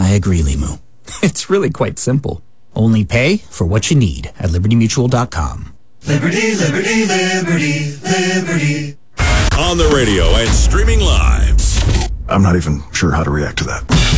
I agree, Limu. It's really quite simple. Only pay for what you need at libertymutual.com. Liberty, liberty, liberty, liberty. On the radio and streaming live. I'm not even sure how to react to that.